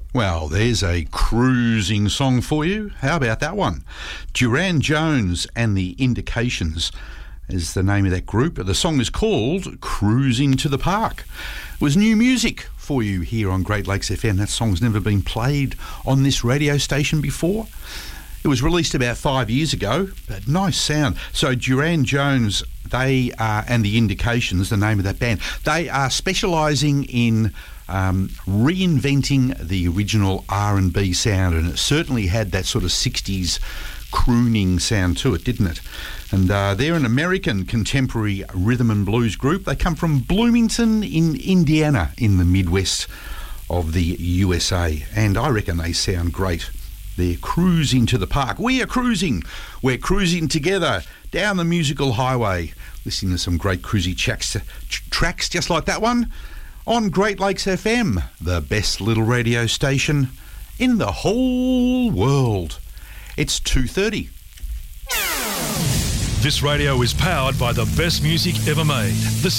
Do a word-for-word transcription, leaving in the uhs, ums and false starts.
Well, there's a cruising song for you. How about that one? Durand Jones and the Indications is the name of that group. The song is called Cruising to the Park. It was new music for you here on Great Lakes F M. That song's never been played on this radio station before. It was released about five years ago, but nice sound. So Durand Jones, they are, and the Indications, the name of that band, they are specialising in um, reinventing the original R and B sound, and it certainly had that sort of sixties crooning sound to it, didn't it? And uh, they're an American contemporary rhythm and blues group. They come from Bloomington in Indiana in the Midwest of the U S A, and I reckon they sound great. They're cruising to the park. We are cruising. We're cruising together down the musical highway, listening to some great cruisy tracks, tracks just like that one on Great Lakes F M, the best little radio station in the whole world. It's two thirty. This radio is powered by the best music ever made. The